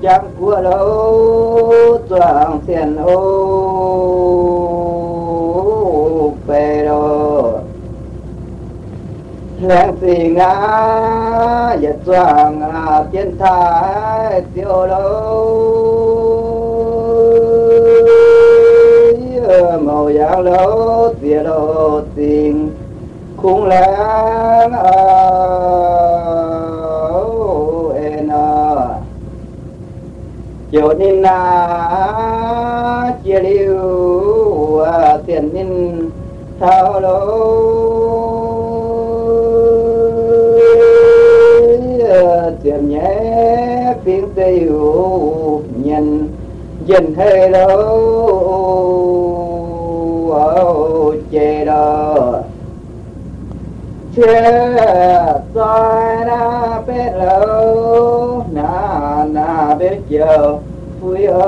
chẳng của lâu choàng tiền ô bê đồ làng xì ngã giật choàng thiên thái tiêu lâu màu giang lâu tìa đồ tình khung láng chiều ninh chia liu tiền ninh thao lô tiền nhé tiếng tiêu nhân dân hay lâu chê đó chê xoay na biết lâu na biết chiều vui